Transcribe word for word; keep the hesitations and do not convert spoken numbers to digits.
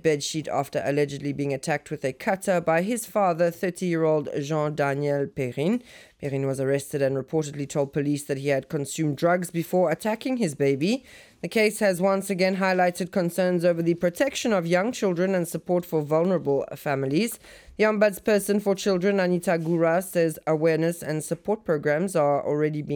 bedsheet after allegedly being attacked with a cutter by his father, thirty-year-old Jean-Daniel Perrin. Perrin was arrested and reportedly told police that he had consumed drugs before attacking his baby. The case has once again highlighted concerns over the protection of young children and support for vulnerable families. The ombudsperson for children, Anita Gura, says awareness and support programs are already being